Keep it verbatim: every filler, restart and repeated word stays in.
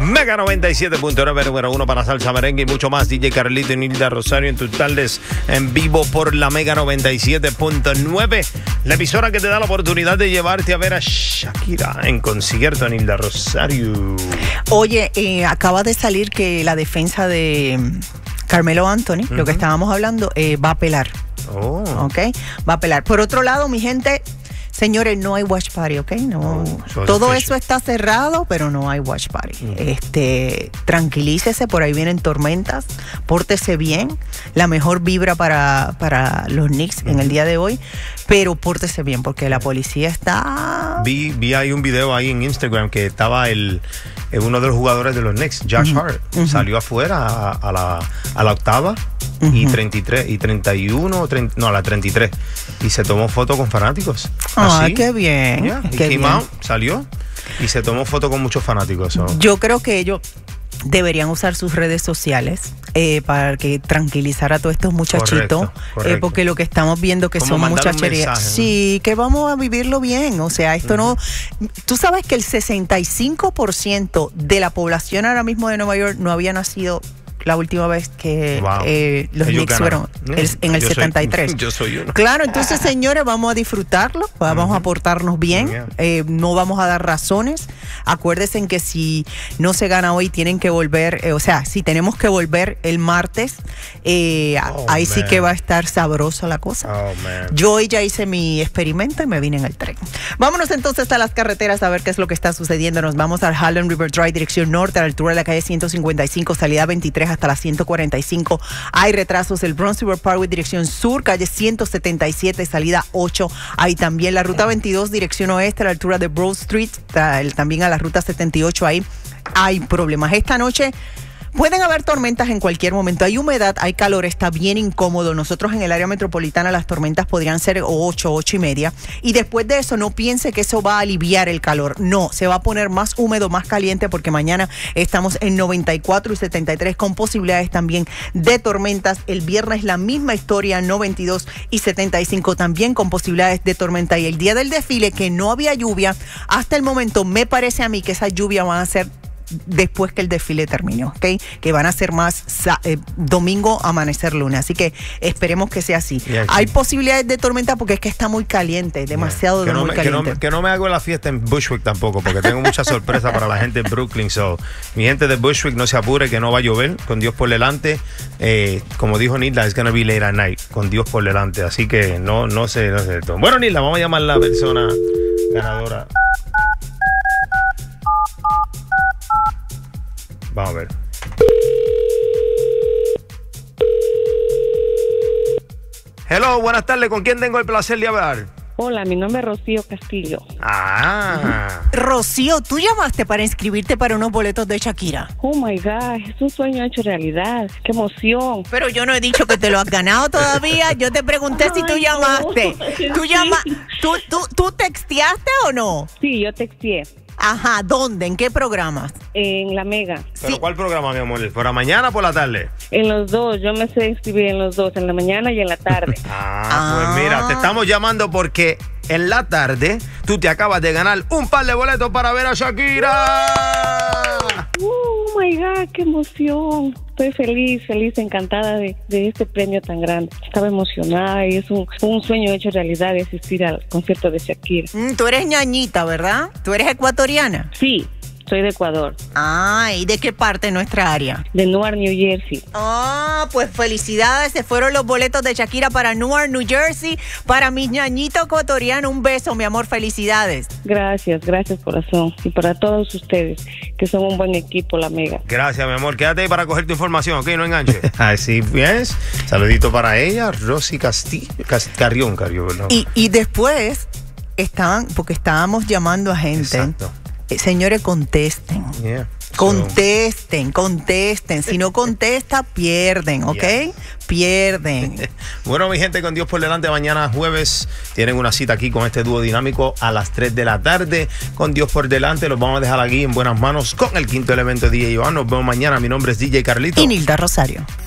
Mega noventa y siete punto nueve, número uno para salsa, merengue y mucho más. D J Carlito y Nilda Rosario en tus tardes en vivo por la Mega noventa y siete punto nueve. La emisora que te da la oportunidad de llevarte a ver a Shakira en concierto, Nilda Rosario. Oye, eh, acaba de salir que la defensa de Carmelo Anthony, uh-huh. lo que estábamos hablando, eh, va a apelar. Oh. ¿Ok? Va a apelar. Por otro lado, mi gente... Señores, no hay watch party, ¿ok? No, oh, so todo eso está cerrado, pero no hay watch party. Mm. Este, tranquilícese, por ahí vienen tormentas, pórtese bien, la mejor vibra para, para los Knicks mm. en el día de hoy, pero pórtese bien porque la policía está... Vi, vi ahí un video ahí en Instagram que estaba el, el uno de los jugadores de los Knicks, Josh uh-huh. Hart, uh-huh. salió afuera a, a, la, a la octava uh-huh. y treinta y tres, y treinta y uno, treinta, no, a la treinta y tres, y se tomó foto con fanáticos. Ah, qué bien. Yeah. Qué Y bien. out, salió y se tomó foto con muchos fanáticos. So. Yo creo que ellos deberían usar sus redes sociales eh, para que tranquilizar a todos estos muchachitos, correcto, correcto. Eh, porque lo que estamos viendo que como son mensaje, muchacherías. ¿no? Sí, que vamos a vivirlo bien. O sea, esto uh-huh. no... Tú sabes que el sesenta y cinco por ciento de la población ahora mismo de Nueva York no había nacido la última vez que wow. eh, los Ellos Knicks fueron yeah. el, en el yo setenta y tres. Soy, yo soy uno. Claro, entonces, señores, vamos a disfrutarlo, vamos uh-huh. a portarnos bien, yeah. eh, no vamos a dar razones. Acuérdense en que si no se gana hoy, tienen que volver, eh, o sea, si tenemos que volver el martes, eh, oh, ahí man. sí que va a estar sabrosa la cosa. Oh, man. Yo hoy ya hice mi experimento y me vine en el tren. Vámonos entonces a las carreteras a ver qué es lo que está sucediendo. Nos vamos al Harlem River Drive, dirección norte, a la altura de la calle ciento cincuenta y cinco, salida veintitrés hasta la ciento cuarenta y cinco. Hay retrasos. El Bronx River Parkway, dirección sur, calle ciento setenta y siete, salida ocho. Hay también la ruta veintidós, dirección oeste, a la altura de Broad Street, también a la ruta setenta y ocho. Ahí hay problemas. Esta noche pueden haber tormentas en cualquier momento. Hay humedad, hay calor, está bien incómodo. Nosotros en el área metropolitana las tormentas podrían ser ocho, ocho y media. Y después de eso no piense que eso va a aliviar el calor. No, se va a poner más húmedo, más caliente porque mañana estamos en noventa y cuatro y setenta y tres con posibilidades también de tormentas. El viernes la misma historia, noventa y dos y setenta y cinco también con posibilidades de tormenta. Y el día del desfile que no había lluvia, hasta el momento me parece a mí que esa lluvia va a ser después que el desfile termine, ¿ok? Que van a ser más eh, domingo, amanecer lunes. Así que esperemos que sea así. Yeah, Hay sí. posibilidades de tormenta porque es que está muy caliente, demasiado yeah. que no muy me, caliente. Que no, que no me hago la fiesta en Bushwick tampoco, porque tengo mucha sorpresa para la gente en Brooklyn. So, mi gente de Bushwick, no se apure, que no va a llover, con Dios por delante. Eh, como dijo Nilda, it's gonna be late at night, con Dios por delante. Así que no, no sé, no sé. Bueno, Nilda, vamos a llamar a la persona ganadora. Vamos a ver. Hello, buenas tardes. ¿Con quién tengo el placer de hablar? Hola, mi nombre es Rocío Castillo. Ah. Rocío, ¿tú llamaste para inscribirte para unos boletos de Shakira? Oh, my God, es un sueño hecho realidad. ¡Qué emoción! Pero yo no he dicho que te lo has ganado todavía. Yo te pregunté Ay, si tú llamaste. No. ¿Tú, sí. llama ¿Tú, tú, ¿Tú texteaste o no? Sí, yo texteé. Ajá, ¿dónde? ¿En qué programas? En la Mega. ¿Pero sí. cuál programa, mi amor? ¿Por la mañana o por la tarde? En los dos, yo me sé inscribir en los dos, en la mañana y en la tarde. ah, ah, pues mira, te estamos llamando porque en la tarde tú te acabas de ganar un par de boletos para ver a Shakira. Oh, my God, qué emoción. Estoy feliz, feliz, encantada de, de este premio tan grande. Estaba emocionada y es un, un sueño hecho realidad de asistir al concierto de Shakira. Mm, tú eres ñañita, ¿verdad? ¿Tú eres ecuatoriana? Sí, soy de Ecuador. Ah, ¿y de qué parte de nuestra área? De Newark, New Jersey. Ah, pues felicidades, se fueron los boletos de Shakira para Newark, New Jersey, para mis ñañitos ecuatorianos. Un beso, mi amor, felicidades. Gracias, gracias, corazón. Y para todos ustedes, que son un buen equipo, la Mega. Gracias, mi amor. Quédate ahí para coger tu información, ¿ok? No enganches. Así es. Saludito para ella, Rosy Castillo. Carrión, Carrión, ¿verdad? Y, y después estaban, porque estábamos llamando a gente. Exacto. Eh, señores, contesten. Yeah. Contesten, contesten. Si no contesta, pierden, ¿ok? Yeah. Pierden. Bueno, mi gente, con Dios por delante, mañana jueves tienen una cita aquí con este dúo dinámico a las tres de la tarde. Con Dios por delante, los vamos a dejar aquí en buenas manos con el quinto elemento de D J Iván. Nos vemos mañana. Mi nombre es D J Carlito. Y Nilda Rosario.